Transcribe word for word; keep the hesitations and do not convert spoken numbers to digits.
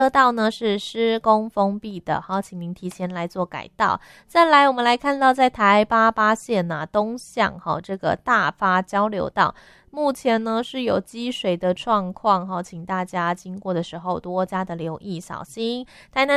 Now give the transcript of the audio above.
车道呢是施工封闭的，好，请您提前来做改道。再来，我们来看到在台八八线呐、啊、东向哈这个大发交流道，目前呢是有积水的状况哈，请大家经过的时候多加的留意小心。台南